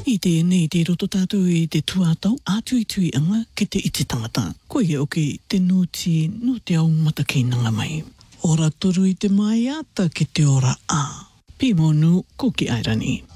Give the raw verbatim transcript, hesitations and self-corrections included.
I te nei te roto tātou I te tuatau ātui tui anga ki te iti tangata. Koe e oke te nūti no te au mata ki nanga mai. Ora toru I te mai ata ki te ora a. Pimonu ko ki airani.